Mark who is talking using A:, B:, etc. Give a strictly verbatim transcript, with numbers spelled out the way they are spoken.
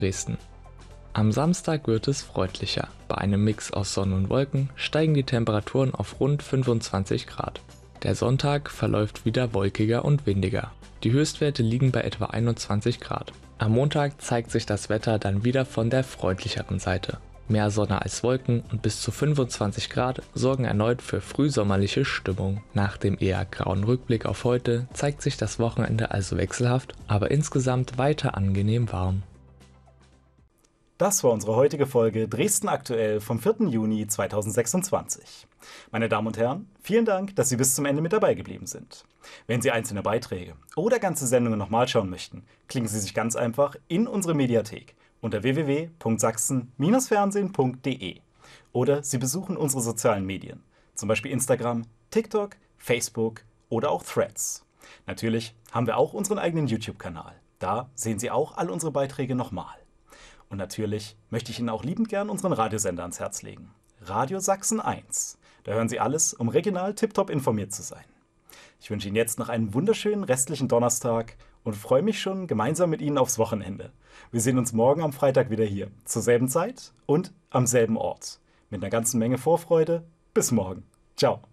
A: Dresden. Am Samstag wird es freundlicher. Bei einem Mix aus Sonne und Wolken steigen die Temperaturen auf rund fünfundzwanzig Grad. Der Sonntag verläuft wieder wolkiger und windiger. Die Höchstwerte liegen bei etwa einundzwanzig Grad. Am Montag zeigt sich das Wetter dann wieder von der freundlicheren Seite. Mehr Sonne als Wolken und bis zu fünfundzwanzig Grad sorgen erneut für frühsommerliche Stimmung. Nach dem eher grauen Rückblick auf heute zeigt sich das Wochenende also wechselhaft, aber insgesamt weiter angenehm warm.
B: Das war unsere heutige Folge Dresden aktuell vom vierten Juni zweitausendsechsundzwanzig. Meine Damen und Herren, vielen Dank, dass Sie bis zum Ende mit dabei geblieben sind. Wenn Sie einzelne Beiträge oder ganze Sendungen nochmal schauen möchten, klicken Sie sich ganz einfach in unsere Mediathek unter w w w punkt sachsen Bindestrich fernsehen punkt d e oder Sie besuchen unsere sozialen Medien, zum Beispiel Instagram, TikTok, Facebook oder auch Threads. Natürlich haben wir auch unseren eigenen YouTube-Kanal. Da sehen Sie auch all unsere Beiträge nochmal. Und natürlich möchte ich Ihnen auch liebend gern unseren Radiosender ans Herz legen. Radio Sachsen eins. Da hören Sie alles, um regional tiptop informiert zu sein. Ich wünsche Ihnen jetzt noch einen wunderschönen restlichen Donnerstag und freue mich schon gemeinsam mit Ihnen aufs Wochenende. Wir sehen uns morgen am Freitag wieder hier, zur selben Zeit und am selben Ort. Mit einer ganzen Menge Vorfreude. Bis morgen. Ciao.